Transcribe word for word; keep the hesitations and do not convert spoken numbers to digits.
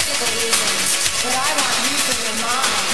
physical reasons, but I want you for your mind.